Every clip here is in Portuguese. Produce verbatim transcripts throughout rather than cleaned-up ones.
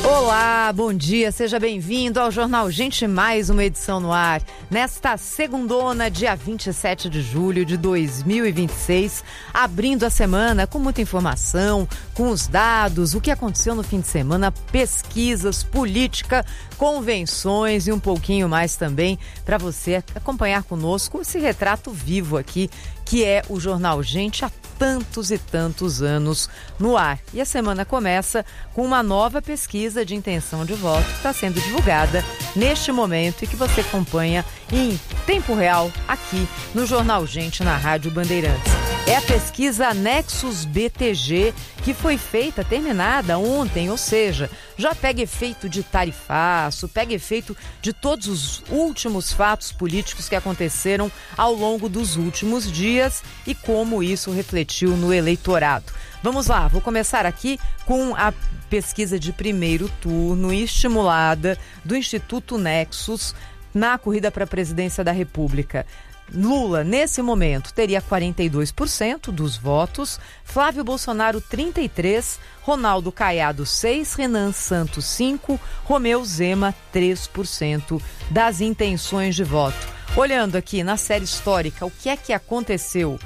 Olá, bom dia, seja bem-vindo ao Jornal Gente, mais uma edição no ar. Nesta segundona, dia vinte e sete de julho de dois mil e vinte e seis, abrindo a semana com muita informação, com os dados, o que aconteceu no fim de semana, pesquisas, política, convenções e um pouquinho mais também para você acompanhar conosco esse retrato vivo aqui, que é o Jornal Gente há tantos e tantos anos no ar. E a semana começa com uma nova pesquisa de intenção de voto que está sendo divulgada neste momento e que você acompanha em tempo real aqui no Jornal Gente na Rádio Bandeirantes. É a pesquisa Nexus B T G, que foi feita, terminada ontem, ou seja, já pega efeito de tarifaço, pega efeito de todos os últimos fatos políticos que aconteceram ao longo dos últimos dias e como isso refletiu no eleitorado. Vamos lá, vou começar aqui com a pesquisa de primeiro turno estimulada do Instituto Nexus na corrida para a presidência da República. Lula, nesse momento, teria quarenta e dois por cento dos votos, Flávio Bolsonaro trinta e três por cento, Ronaldo Caiado seis por cento, Renan Santos cinco por cento, Romeu Zema três por cento das intenções de voto. Olhando aqui na série histórica, o que é que aconteceu?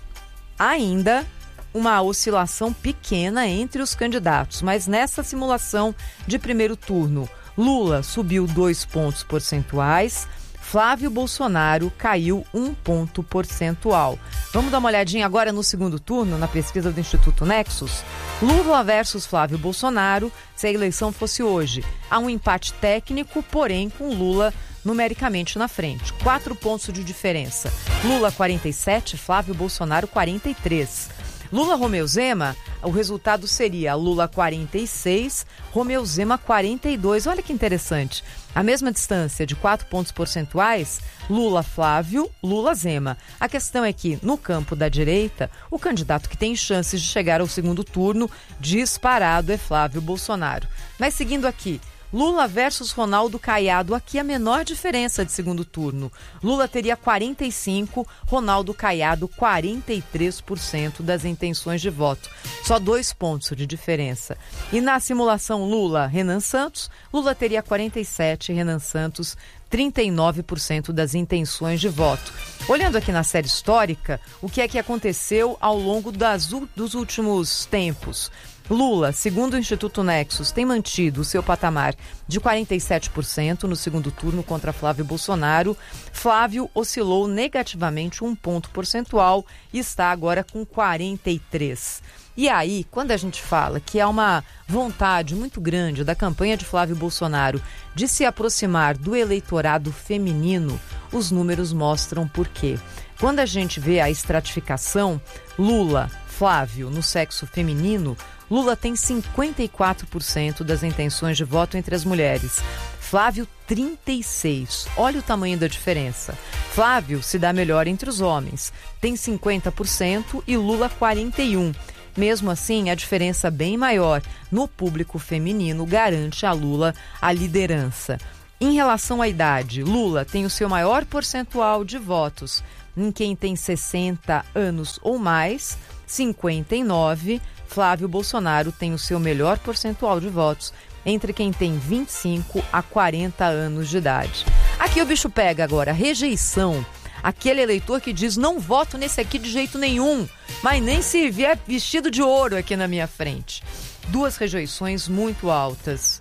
Ainda uma oscilação pequena entre os candidatos, mas nessa simulação de primeiro turno, Lula subiu dois pontos percentuais, Flávio Bolsonaro caiu um ponto percentual. Vamos dar uma olhadinha agora no segundo turno, na pesquisa do Instituto Nexus? Lula versus Flávio Bolsonaro, se a eleição fosse hoje. Há um empate técnico, porém com Lula numericamente na frente. Quatro pontos de diferença. Lula quarenta e sete, Flávio Bolsonaro quarenta e três. Lula Romeu Zema, o resultado seria Lula quarenta e seis, Romeu Zema quarenta e dois. Olha que interessante. A mesma distância de quatro pontos percentuais, Lula Flávio, Lula Zema. A questão é que, no campo da direita, o candidato que tem chances de chegar ao segundo turno disparado é Flávio Bolsonaro. Mas seguindo aqui, Lula versus Ronaldo Caiado, aqui a menor diferença de segundo turno. Lula teria quarenta e cinco por cento, Ronaldo Caiado quarenta e três por cento das intenções de voto. Só dois pontos de diferença. E na simulação Lula-Renan Santos, Lula teria quarenta e sete por cento, Renan Santos trinta e nove por cento das intenções de voto. Olhando aqui na série histórica, o que é que aconteceu ao longo das, dos últimos tempos? Lula, segundo o Instituto Nexus, tem mantido o seu patamar de quarenta e sete por cento no segundo turno contra Flávio Bolsonaro. Flávio oscilou negativamente um ponto percentual e está agora com quarenta e três por cento. E aí, quando a gente fala que há uma vontade muito grande da campanha de Flávio Bolsonaro de se aproximar do eleitorado feminino, os números mostram por quê. Quando a gente vê a estratificação, Lula, Flávio, no sexo feminino, Lula tem cinquenta e quatro por cento das intenções de voto entre as mulheres. Flávio, trinta e seis por cento. Olha o tamanho da diferença. Flávio se dá melhor entre os homens. Tem cinquenta por cento e Lula quarenta e um por cento. Mesmo assim, a diferença bem maior no público feminino garante a Lula a liderança. Em relação à idade, Lula tem o seu maior percentual de votos em quem tem sessenta anos ou mais, cinquenta e nove. Flávio Bolsonaro tem o seu melhor percentual de votos entre quem tem vinte e cinco a quarenta anos de idade. Aqui o bicho pega agora, rejeição. Aquele eleitor que diz, não voto nesse aqui de jeito nenhum, mas nem se vier vestido de ouro aqui na minha frente. Duas rejeições muito altas.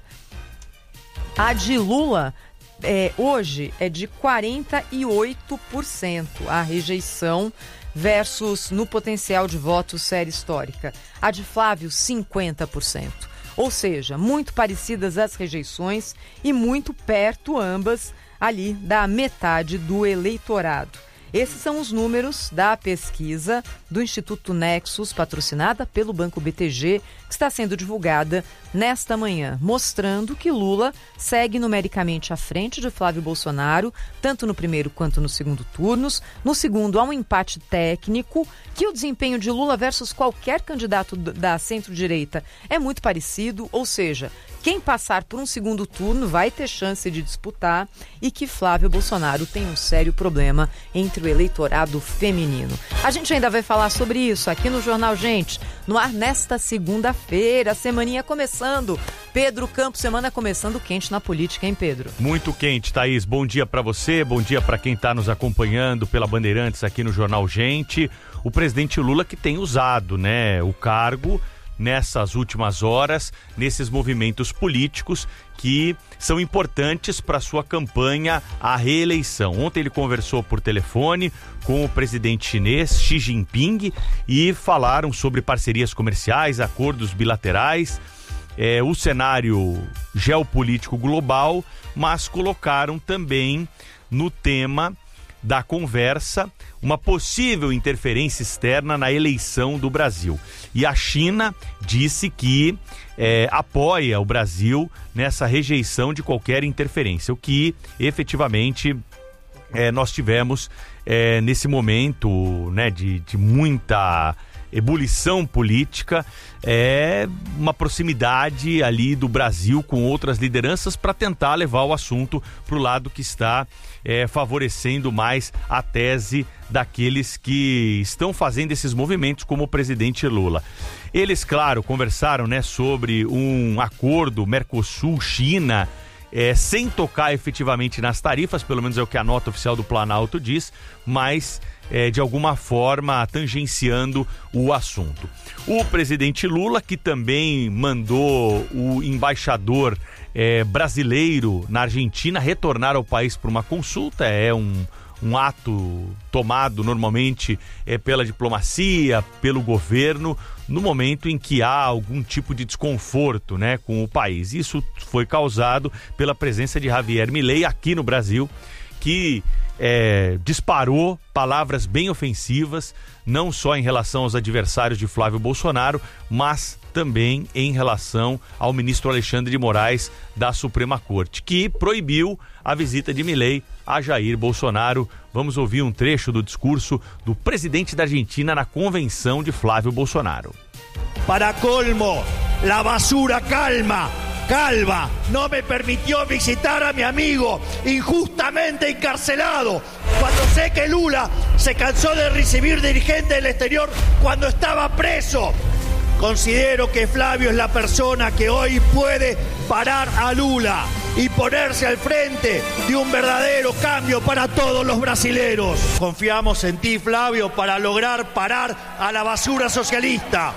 A de Lula, é, hoje, é de quarenta e oito por cento a rejeição versus no potencial de voto série histórica. A de Flávio, cinquenta por cento. Ou seja, muito parecidas as rejeições e muito perto ambas ali da metade do eleitorado. Esses são os números da pesquisa do Instituto Nexus, patrocinada pelo Banco B T G, que está sendo divulgada nesta manhã, mostrando que Lula segue numericamente à frente de Flávio Bolsonaro, tanto no primeiro quanto no segundo turnos. No segundo, há um empate técnico, que o desempenho de Lula versus qualquer candidato da centro-direita é muito parecido, ou seja, quem passar por um segundo turno vai ter chance de disputar e que Flávio Bolsonaro tem um sério problema entre o eleitorado feminino. A gente ainda vai falar sobre isso aqui no Jornal Gente, no ar nesta segunda-feira, semaninha começando. Pedro Campos, semana começando quente na política, hein, Pedro? Muito quente, Thaís. Bom dia para você, bom dia para quem está nos acompanhando pela Bandeirantes aqui no Jornal Gente. O presidente Lula que tem usado, né, o cargo nessas últimas horas, nesses movimentos políticos que são importantes para sua campanha à reeleição. Ontem ele conversou por telefone com o presidente chinês Xi Jinping e falaram sobre parcerias comerciais, acordos bilaterais, é, o cenário geopolítico global, mas colocaram também no tema da conversa uma possível interferência externa na eleição do Brasil. E a China disse que é, apoia o Brasil nessa rejeição de qualquer interferência, o que efetivamente é, nós tivemos é, nesse momento, né, de, de muita ebulição política, é uma proximidade ali do Brasil com outras lideranças para tentar levar o assunto para o lado que está é, favorecendo mais a tese daqueles que estão fazendo esses movimentos, como o presidente Lula. Eles, claro, conversaram, né, sobre um acordo Mercosul-China, É, sem tocar efetivamente nas tarifas, pelo menos é o que a nota oficial do Planalto diz, mas é, de alguma forma tangenciando o assunto. O presidente Lula, que também mandou o embaixador é, brasileiro na Argentina retornar ao país para uma consulta, é um, um ato tomado normalmente é, pela diplomacia, pelo governo, no momento em que há algum tipo de desconforto, né, com o país. Isso foi causado pela presença de Javier Milei aqui no Brasil, que é, disparou palavras bem ofensivas, não só em relação aos adversários de Flávio Bolsonaro, mas também em relação ao ministro Alexandre de Moraes da Suprema Corte, que proibiu a visita de Milei a Jair Bolsonaro. Vamos ouvir um trecho do discurso do presidente da Argentina na convenção de Flávio Bolsonaro. Para colmo, la basura calma, calva, no me permitió visitar a mi amigo injustamente encarcelado, cuando sé que Lula se cansó de recibir dirigentes del exterior cuando estaba preso. Considero que Flavio es la persona que hoy puede parar a Lula y ponerse al frente de un verdadero cambio para todos los brasileros. Confiamos en ti, Flavio, para lograr parar a la basura socialista.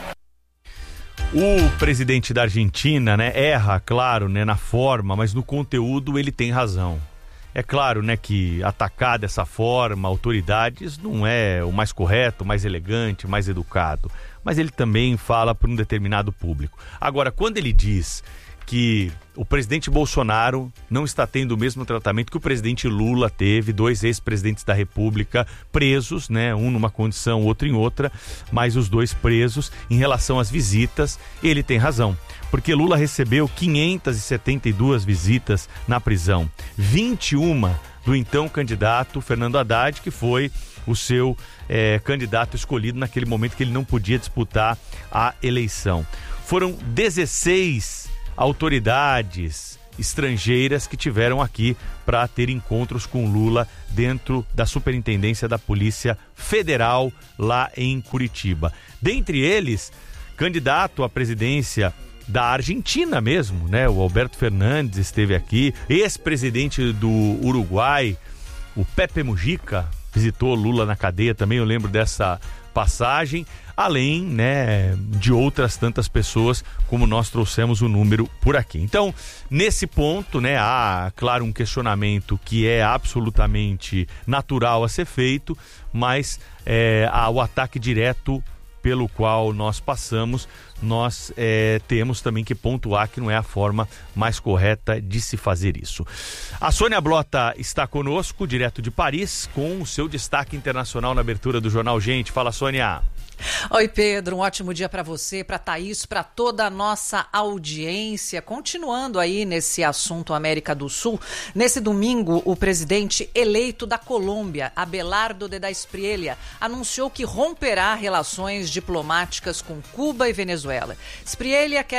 O presidente da Argentina, né, erra, claro, né, na forma, mas no conteúdo ele tem razão. É claro, né, que atacar dessa forma autoridades não é o mais correto, o mais elegante, o mais educado, mas ele também fala para um determinado público. Agora, quando ele diz que o presidente Bolsonaro não está tendo o mesmo tratamento que o presidente Lula teve, dois ex-presidentes da República presos, né, um numa condição, outro em outra, mas os dois presos, em relação às visitas, ele tem razão. Porque Lula recebeu quinhentas e setenta e duas visitas na prisão, vinte e uma do então candidato Fernando Haddad, que foi o seu é, candidato escolhido naquele momento que ele não podia disputar a eleição. Foram dezesseis autoridades estrangeiras que tiveram aqui para ter encontros com Lula dentro da Superintendência da Polícia Federal lá em Curitiba. Dentre eles, candidato à presidência da Argentina mesmo, né? O Alberto Fernandes esteve aqui, ex-presidente do Uruguai, o Pepe Mujica, visitou Lula na cadeia também, eu lembro dessa passagem, além, né, de outras tantas pessoas, como nós trouxemos o número por aqui. Então, nesse ponto, né, há, claro, um questionamento que é absolutamente natural a ser feito, mas é, há o ataque direto pelo qual nós passamos, nós é, temos também que pontuar que não é a forma mais correta de se fazer isso. A Sônia Blota está conosco, direto de Paris, com o seu destaque internacional na abertura do Jornal Gente. Fala, Sônia. Oi, Pedro, um ótimo dia para você, para Thaís, para toda a nossa audiência. Continuando aí nesse assunto América do Sul, nesse domingo o presidente eleito da Colômbia, Abelardo de da Espriella, anunciou que romperá relações diplomáticas com Cuba e Venezuela. Espriella quer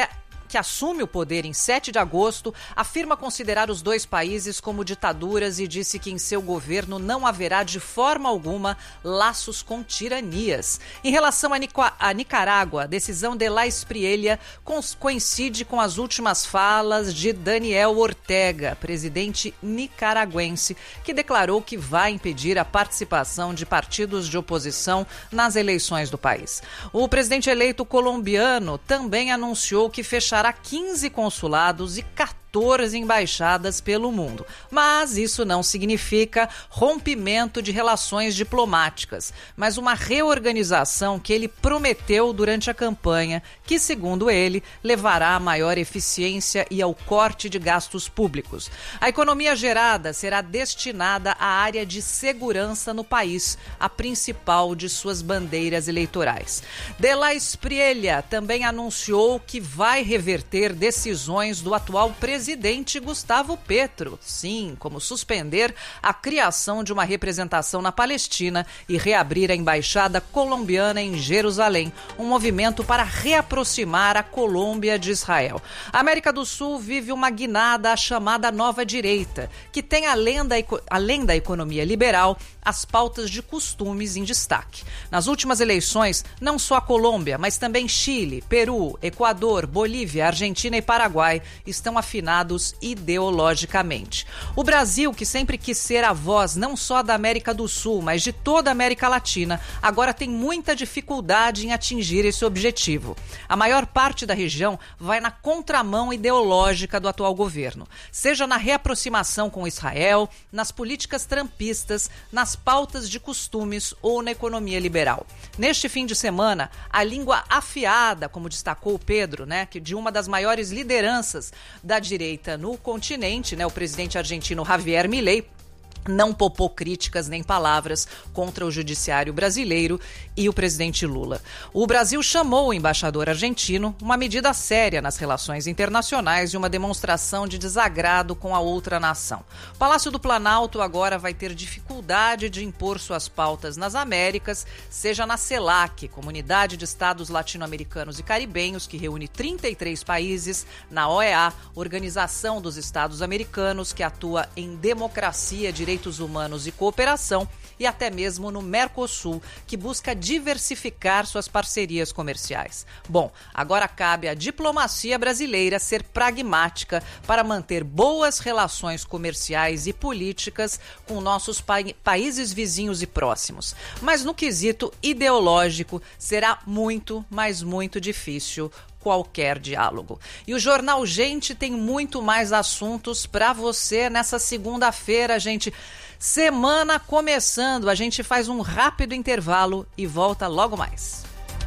que assume o poder em sete de agosto, afirma considerar os dois países como ditaduras e disse que em seu governo não haverá de forma alguma laços com tiranias. Em relação a, Nico- a Nicarágua, a decisão de La Espriella coincide com as últimas falas de Daniel Ortega, presidente nicaragüense, que declarou que vai impedir a participação de partidos de oposição nas eleições do país. O presidente eleito colombiano também anunciou que fechará quinze consulados e quatorze embaixadas pelo mundo. Mas isso não significa rompimento de relações diplomáticas, mas uma reorganização que ele prometeu durante a campanha, que, segundo ele, levará a maior eficiência e ao corte de gastos públicos. A economia gerada será destinada à área de segurança no país, a principal de suas bandeiras eleitorais. De La Espriella também anunciou que vai reverter decisões do atual presidente presidente Gustavo Petro, sim, como suspender a criação de uma representação na Palestina e reabrir a embaixada colombiana em Jerusalém, um movimento para reaproximar a Colômbia de Israel. A América do Sul vive uma guinada chamada nova direita, que tem, além da, além da economia liberal, as pautas de costumes em destaque. Nas últimas eleições, não só a Colômbia, mas também Chile, Peru, Equador, Bolívia, Argentina e Paraguai estão afinados ideologicamente. O Brasil, que sempre quis ser a voz não só da América do Sul, mas de toda a América Latina, agora tem muita dificuldade em atingir esse objetivo. A maior parte da região vai na contramão ideológica do atual governo, seja na reaproximação com Israel, nas políticas trumpistas, nas pautas de costumes ou na economia liberal. Neste fim de semana, a língua afiada, como destacou o Pedro, né, que de uma das maiores lideranças da direita no continente, né, o presidente argentino Javier Milei, não poupou críticas nem palavras contra o judiciário brasileiro e o presidente Lula. O Brasil chamou o embaixador argentino, uma medida séria nas relações internacionais e uma demonstração de desagrado com a outra nação. O Palácio do Planalto agora vai ter dificuldade de impor suas pautas nas Américas, seja na CELAC, Comunidade de Estados Latino-Americanos e Caribenhos, que reúne trinta e três países, na O E A, Organização dos Estados Americanos, que atua em democracia, direitos humanos e cooperação, e até mesmo no Mercosul, que busca diversificar suas parcerias comerciais. Bom, agora cabe à diplomacia brasileira ser pragmática para manter boas relações comerciais e políticas com nossos pa- países vizinhos e próximos. Mas no quesito ideológico, será muito, mas muito difícil qualquer diálogo. E o Jornal Gente tem muito mais assuntos para você nessa segunda-feira, gente. Semana começando, a gente faz um rápido intervalo e volta logo mais.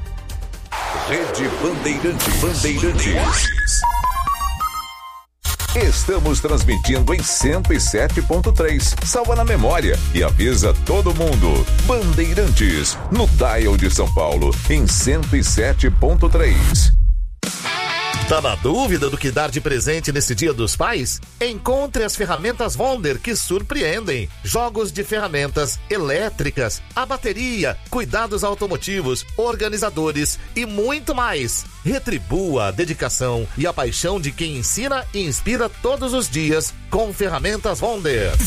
Rede Bandeirantes. Bandeirantes. Estamos transmitindo em cento e sete ponto três. Salva na memória e avisa todo mundo. Bandeirantes, no dial de São Paulo, em cento e sete ponto três. Tá na dúvida do que dar de presente nesse Dia dos Pais? Encontre as ferramentas Wonder que surpreendem. Jogos de ferramentas elétricas, a bateria, cuidados automotivos, organizadores e muito mais. Retribua a dedicação e a paixão de quem ensina e inspira todos os dias com ferramentas Wonder.